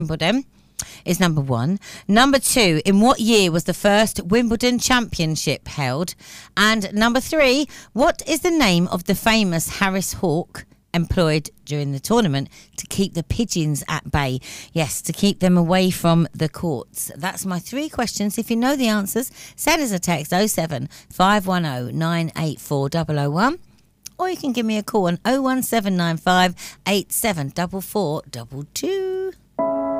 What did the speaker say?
Wimbledon is number one. Number two, in what year was the first Wimbledon Championship held? And number three, what is the name of the famous Harris hawk employed during the tournament to keep the pigeons at bay? Yes, to keep them away from the courts. That's my three questions. If you know the answers, send us a text 07 510 984 001. Or you can give me a call on 01795 874422.